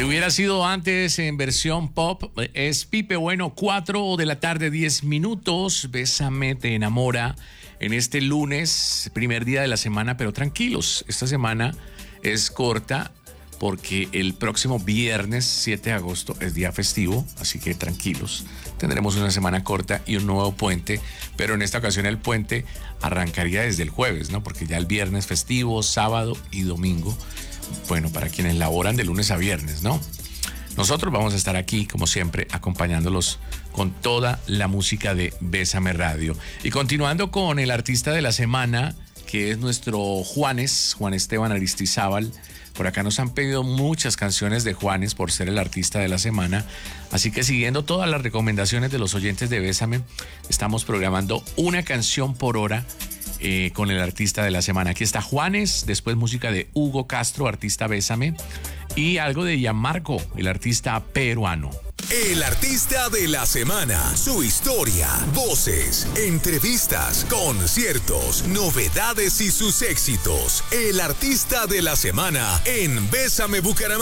hubiera sido antes en versión pop es Pipe Bueno, 4 de la tarde, 10 minutos. Bésame, te enamora en este lunes, primer día de la semana, pero tranquilos, esta semana es corta porque el próximo viernes 7 de agosto es día festivo, así que tranquilos. Tendremos una semana corta y un nuevo puente, pero en esta ocasión el puente arrancaría desde el jueves, ¿no? Porque ya el viernes festivo, sábado y domingo. Bueno, para quienes laboran de lunes a viernes, ¿no? Nosotros vamos a estar aquí, como siempre, acompañándolos con toda la música de Bésame Radio. Y continuando con el artista de la semana, que es nuestro Juan Esteban Aristizábal. Por acá nos han pedido muchas canciones de Juanes por ser el artista de la semana. Así que siguiendo todas las recomendaciones de los oyentes de Bésame, estamos programando una canción por hora con el artista de la semana. Aquí está Juanes, después música de Hugo Castro, artista Bésame, y algo de Gianmarco, el artista peruano. El artista de la semana, su historia, voces, entrevistas, conciertos, novedades y sus éxitos. El artista de la semana en Bésame Bucaramanga.